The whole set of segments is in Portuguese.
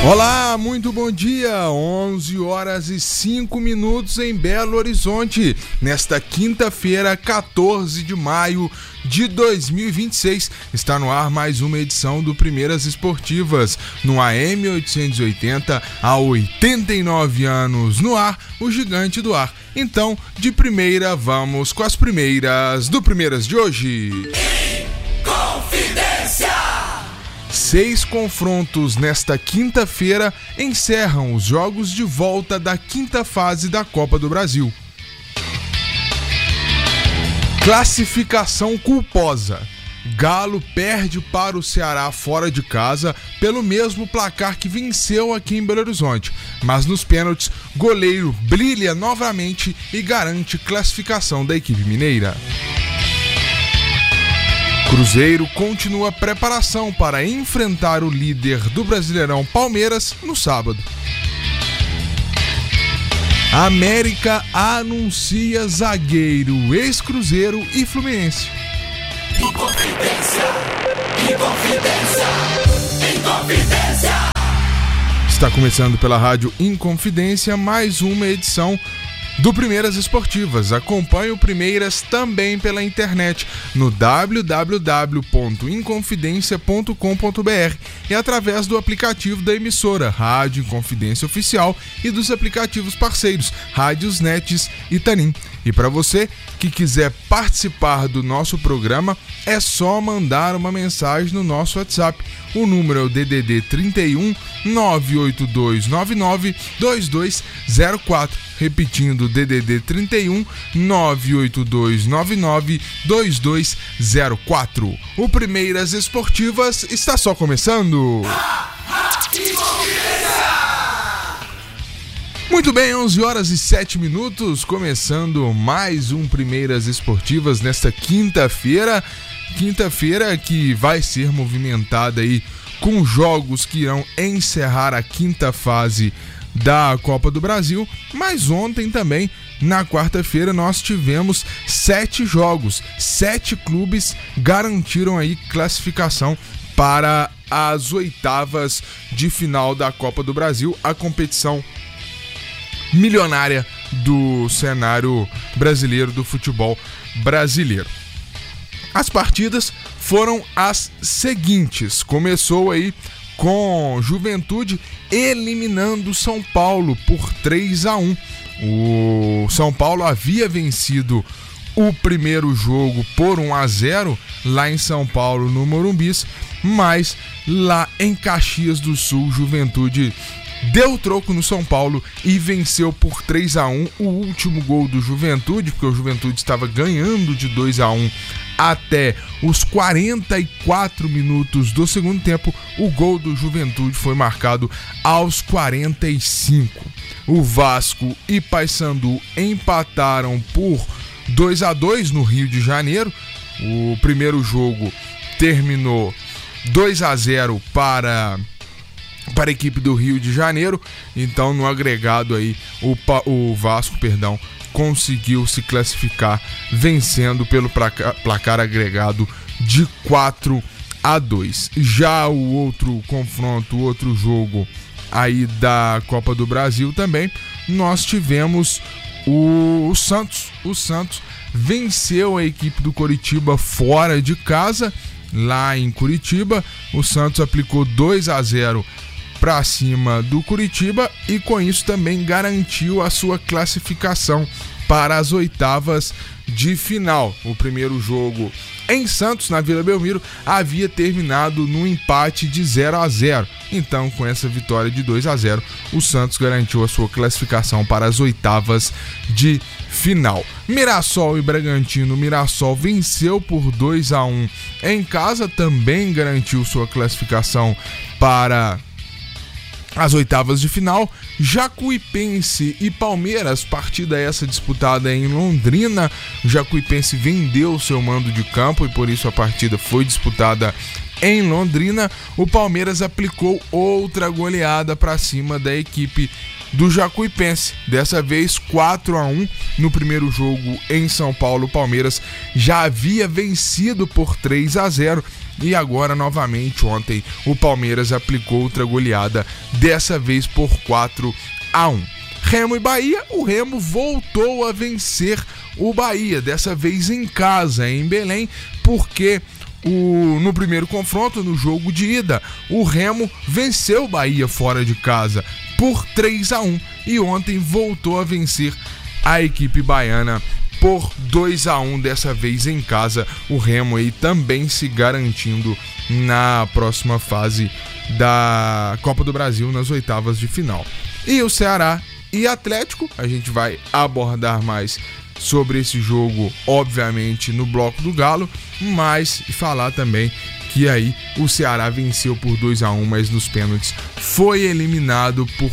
Olá, muito bom dia, 11 horas e 5 minutos em Belo Horizonte, nesta quinta-feira, 14 de maio de 2026, está no ar mais uma edição do Primeiras Esportivas, no AM 880, há 89 anos no ar, o gigante do ar. Então, de primeira, vamos com as primeiras do Primeiras de hoje. Inconfidência! 6 confrontos nesta quinta-feira encerram os jogos de volta da quinta fase da Copa do Brasil. Classificação culposa. Galo perde para o Ceará fora de casa pelo mesmo placar que venceu aqui em Belo Horizonte, mas nos pênaltis, goleiro brilha novamente e garante classificação da equipe mineira. Cruzeiro continua a preparação para enfrentar o líder do Brasileirão Palmeiras no sábado. América anuncia zagueiro, ex-Cruzeiro e Fluminense. Inconfidência! Inconfidência! Inconfidência! Está começando pela Rádio Inconfidência mais uma edição do Primeiras Esportivas. Acompanhe o Primeiras também pela internet no www.inconfidencia.com.br e através do aplicativo da emissora Rádio Inconfidência Oficial e dos aplicativos parceiros Rádios Nets e Tanim. E para você que quiser participar do nosso programa, é só mandar uma mensagem no nosso WhatsApp. O número é o DDD 31 98299 2204. Repetindo, DDD 31 98299 2204. O Primeiras Esportivas está só começando. Muito bem, 11 horas e 7 minutos, começando mais um Primeiras Esportivas nesta quinta-feira. Quinta-feira que vai ser movimentada aí com jogos que irão encerrar a quinta fase da Copa do Brasil, mas ontem também, na quarta-feira, nós tivemos 7 jogos, 7 clubes garantiram aí classificação para as oitavas de final da Copa do Brasil, a competição milionária do cenário brasileiro, do futebol brasileiro. As partidas foram as seguintes, começou aí com Juventude eliminando São Paulo por 3-1. O São Paulo havia vencido o primeiro jogo por 1-0 lá em São Paulo, no Morumbis, mas lá em Caxias do Sul, Juventude deu troco no São Paulo e venceu por 3-1. O último gol do Juventude, porque o Juventude estava ganhando de 2-1 até os 44 minutos do segundo tempo, o gol do Juventude foi marcado aos 45. O Vasco e Paysandu empataram por 2-2 no Rio de Janeiro. O primeiro jogo terminou 2-0 para a equipe do Rio de Janeiro. Então, no agregado aí, o Vasco, conseguiu se classificar vencendo pelo placar agregado de 4-2. Já o outro confronto, o outro jogo aí da Copa do Brasil também, nós tivemos o Santos. O Santos venceu a equipe do Coritiba fora de casa, lá em Curitiba. O Santos aplicou 2-0 para cima do Curitiba e com isso também garantiu a sua classificação para as oitavas de final. O primeiro jogo em Santos, na Vila Belmiro, havia terminado no empate de 0-0. Então, com essa vitória de 2-0, o Santos garantiu a sua classificação para as oitavas de final. Mirassol e Bragantino. Mirassol venceu por 2-1 em casa, também garantiu sua classificação para as oitavas de final. Jacuipense e Palmeiras, partida essa disputada em Londrina. O Jacuipense vendeu seu mando de campo e por isso a partida foi disputada em Londrina. O Palmeiras aplicou outra goleada para cima da equipe do Jacuipense, dessa vez 4-1. No primeiro jogo em São Paulo, o Palmeiras já havia vencido por 3-0 e agora novamente ontem o Palmeiras aplicou outra goleada, dessa vez por 4-1. Remo e Bahia, o Remo voltou a vencer o Bahia, dessa vez em casa, em Belém, porque no primeiro confronto, no jogo de ida, o Remo venceu o Bahia fora de casa por 3-1 e ontem voltou a vencer a equipe baiana por 2-1, dessa vez em casa. O Remo aí também se garantindo na próxima fase da Copa do Brasil, nas oitavas de final. E o Ceará e Atlético, a gente vai abordar mais sobre esse jogo, obviamente, no Bloco do Galo, mas falar também que aí o Ceará venceu por 2-1, mas nos pênaltis foi eliminado por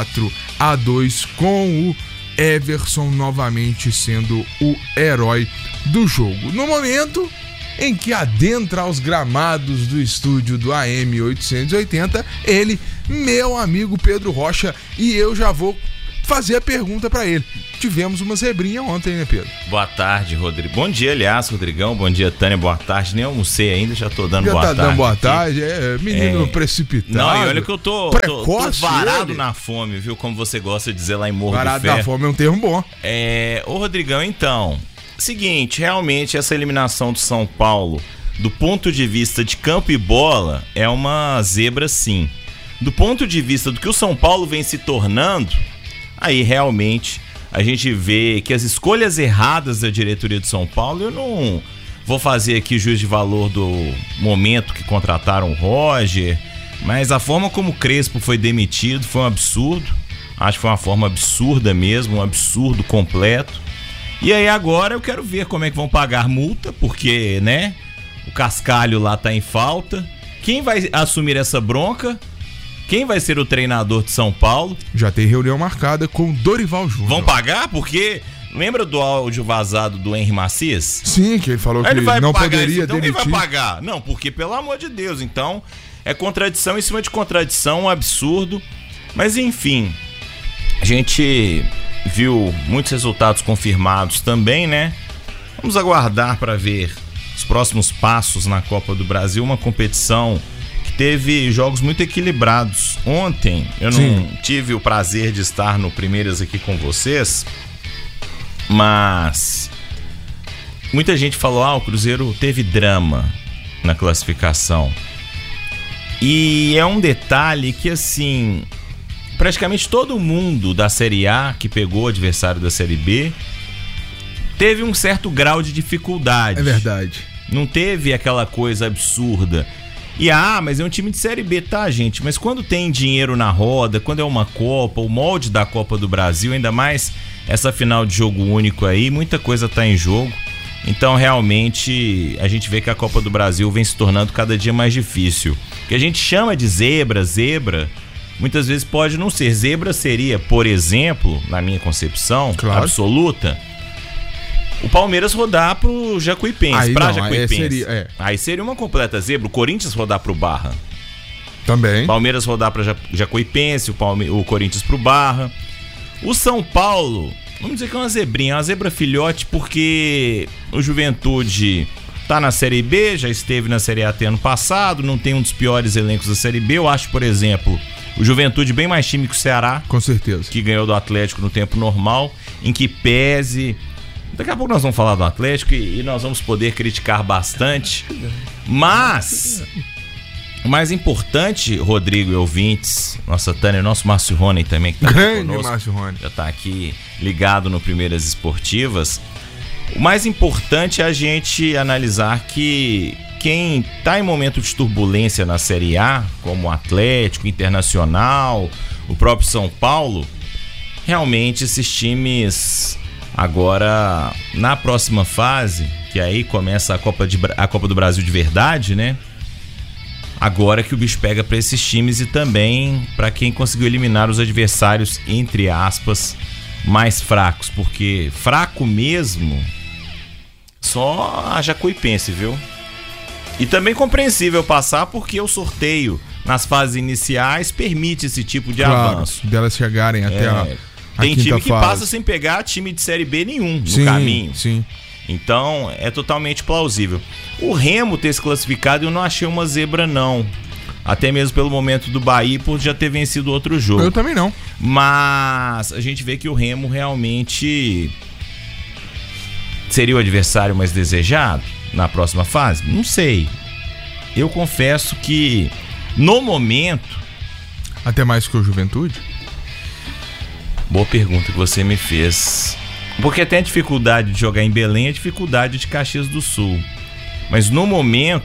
4-2, com o Everson novamente sendo o herói do jogo. No momento em que adentra os gramados do estúdio do AM 880, ele, meu amigo Pedro Rocha, e eu já vou fazer a pergunta pra ele. Tivemos uma zebrinha ontem, né, Pedro? Boa tarde, Rodrigo. Bom dia, aliás, Rodrigão. Bom dia, Tânia. Boa tarde. Nem almocei ainda, já tô dando boa tarde. Já tá dando boa tarde, menino precipitado. Não, e olha que eu tô varado na fome, viu? Como você gosta de dizer lá em Morro do Ferro. Varado na fome é um termo bom. Ô, Rodrigão, então, seguinte, realmente essa eliminação do São Paulo, do ponto de vista de campo e bola, é uma zebra, sim. Do ponto de vista do que o São Paulo vem se tornando, aí realmente a gente vê que as escolhas erradas da diretoria do São Paulo, eu não vou fazer aqui juízo de valor do momento que contrataram o Roger, mas a forma como o Crespo foi demitido foi um absurdo. Acho que foi uma forma absurda mesmo, um absurdo completo. E aí agora eu quero ver como é que vão pagar multa, porque, né, o cascalho lá tá em falta. Quem vai assumir essa bronca? Quem vai ser o treinador de São Paulo? Já tem reunião marcada com Dorival Júnior. Vão pagar? Porque lembra do áudio vazado do Henry Macias? Sim, que ele falou que não poderia demitir. Quem vai pagar? Não, porque pelo amor de Deus, então é contradição em cima de contradição, um absurdo. Mas enfim, a gente viu muitos resultados confirmados também, né? Vamos aguardar para ver os próximos passos na Copa do Brasil, uma competição teve jogos muito equilibrados. Ontem eu não tive o prazer de estar no Primeiras aqui com vocês, mas muita gente falou: o Cruzeiro teve drama na classificação. E é um detalhe que, assim, praticamente todo mundo da Série A que pegou o adversário da Série B teve um certo grau de dificuldade. É verdade. Não teve aquela coisa absurda. E mas é um time de Série B, tá, gente? Mas quando tem dinheiro na roda, quando é uma Copa, o molde da Copa do Brasil, ainda mais essa final de jogo único aí, muita coisa tá em jogo. Então, realmente, a gente vê que a Copa do Brasil vem se tornando cada dia mais difícil. O que a gente chama de zebra, muitas vezes pode não ser. Zebra seria, por exemplo, na minha concepção absoluta, o Palmeiras rodar pro Jacuipense, Jacuipense. Aí seria uma completa zebra. O Corinthians rodar pro Barra. Também. Palmeiras rodar pra Jacuipense, o Corinthians pro Barra. O São Paulo, vamos dizer que é uma zebrinha, uma zebra filhote, porque o Juventude tá na Série B, já esteve na Série A até ano passado, não tem um dos piores elencos da Série B. Eu acho, por exemplo, o Juventude bem mais time que o Ceará. Com certeza. Que ganhou do Atlético no tempo normal, em que pese... Daqui a pouco nós vamos falar do Atlético e nós vamos poder criticar bastante. Mas o mais importante, Rodrigo e ouvintes, nossa Tânia, nosso Márcio Rony também, que tá grande conosco, Márcio Rony, já tá aqui ligado no Primeiras Esportivas. O mais importante é a gente analisar que quem tá em momento de turbulência na Série A, como o Atlético, Internacional, o próprio São Paulo, realmente esses times... Agora, na próxima fase, que aí começa a Copa do Brasil de verdade, né? Agora que o bicho pega para esses times e também para quem conseguiu eliminar os adversários, entre aspas, mais fracos. Porque fraco mesmo, só a Jacuipense, viu? E também compreensível passar porque o sorteio nas fases iniciais permite esse tipo de avanço. Delas chegarem até a... Tem time que passa sem pegar time de Série B nenhum no caminho. Sim. Então, é totalmente plausível. O Remo ter se classificado, eu não achei uma zebra, não. Até mesmo pelo momento do Bahia, por já ter vencido outro jogo. Eu também não. Mas a gente vê que o Remo realmente seria o adversário mais desejado na próxima fase? Não sei. Eu confesso que, no momento... Até mais que o Juventude? Boa pergunta que você me fez. Porque tem a dificuldade de jogar em Belém e a dificuldade de Caxias do Sul. Mas no momento,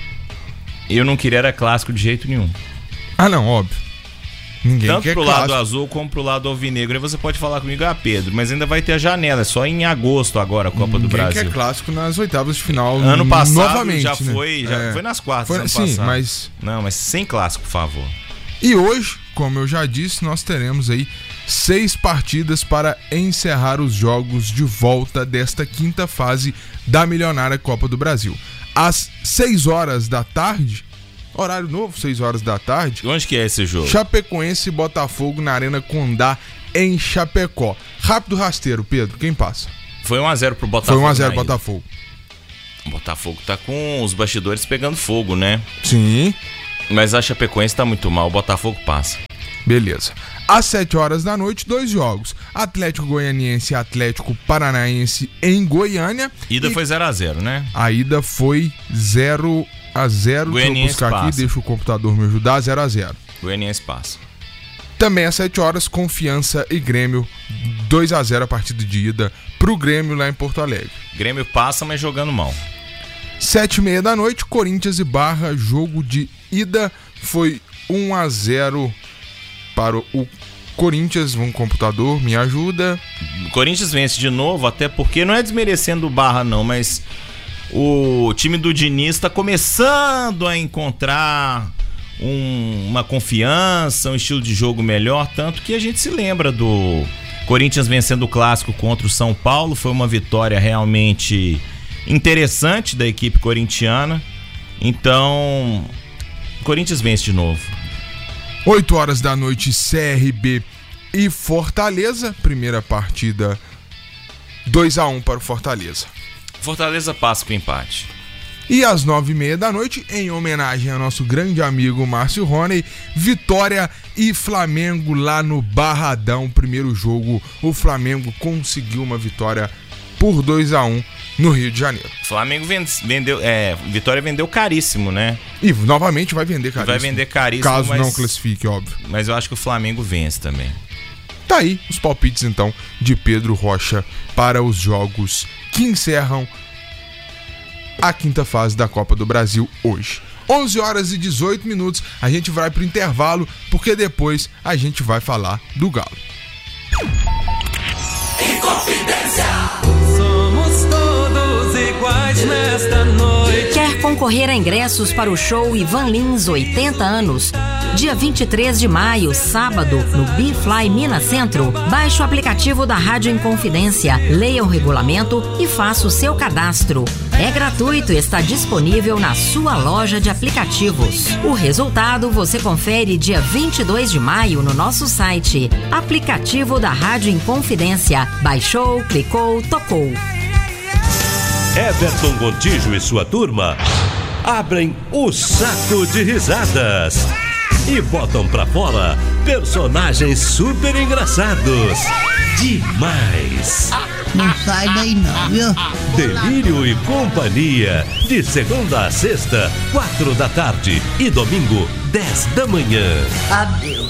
eu não queria era clássico de jeito nenhum. Ah, não, óbvio. Ninguém tanto quer pro clássico. lado azul como pro lado alvinegro. Aí você pode falar comigo, Pedro, mas ainda vai ter a janela. É só em agosto agora a Copa do Brasil. Ninguém quer clássico nas oitavas de final. Ano passado novamente, já né? foi nas quartas. Foi, ano sim, passado. mas... Não, mas sem clássico, por favor. E hoje, como eu já disse, nós teremos aí 6 partidas para encerrar os jogos de volta desta quinta fase da milionária Copa do Brasil. Às 6 horas da tarde, horário novo, 6 horas da tarde. Onde que é esse jogo? Chapecoense e Botafogo na Arena Condá, em Chapecó. Rápido rasteiro, Pedro, quem passa? Foi 1-0 pro Botafogo. Foi 1-0 Botafogo. O Botafogo tá com os bastidores pegando fogo, né? Sim. Mas a Chapecoense tá muito mal, o Botafogo passa. Beleza. Às 7 horas da noite, 2 jogos. Atlético Goianiense e Atlético Paranaense em Goiânia. Ida foi 0-0, né? A ida foi 0-0. Deixa eu buscar aqui, deixa o computador me ajudar. 0-0. Goianiense passa. Também às 7 horas, Confiança e Grêmio. 2-0 a partida de ida pro Grêmio lá em Porto Alegre. Grêmio passa, mas jogando mal. 7h30 da noite, Corinthians e Barra. Jogo de ida foi 1-0 para o Corinthians. Um computador, me ajuda. O Corinthians vence de novo, até porque não é desmerecendo o Barra não, mas o time do Diniz está começando a encontrar uma confiança, um estilo de jogo melhor, tanto que a gente se lembra do Corinthians vencendo o clássico contra o São Paulo. Foi uma vitória realmente interessante da equipe corintiana. Então, o Corinthians vence de novo. 8 horas da noite, CRB e Fortaleza. Primeira partida, 2-1 para o Fortaleza. Fortaleza passa com empate. E às 9h30 da noite, em homenagem ao nosso grande amigo Márcio Roney, Vitória e Flamengo lá no Barradão. Primeiro jogo, o Flamengo conseguiu uma vitória por 2-1 no Rio de Janeiro. Flamengo vendeu, Vitória vendeu caríssimo, né? E novamente vai vender caríssimo. Vai vender caríssimo, caso não classifique, óbvio. Mas eu acho que o Flamengo vence também. Tá aí os palpites, então, de Pedro Rocha para os jogos que encerram a quinta fase da Copa do Brasil hoje. 11 horas e 18 minutos, a gente vai pro intervalo, porque depois a gente vai falar do Galo. Inconfidência. Somos todos iguais nesta noite. Quer concorrer a ingressos para o show Ivan Lins 80 anos? Dia 23 de maio, sábado, no B-Fly Minas Centro. Baixe o aplicativo da Rádio Inconfidência, leia o regulamento e faça o seu cadastro. É gratuito e está disponível na sua loja de aplicativos. O resultado você confere dia 22 de maio no nosso site. Aplicativo da Rádio Inconfidência. Baixou, clicou, tocou. Everton Gontijo e sua turma abrem o saco de risadas e botam pra fora personagens super engraçados. Demais! Não sai daí não, viu? Delírio e Companhia, de segunda a sexta, 4 da tarde e domingo, 10 da manhã. Adeus.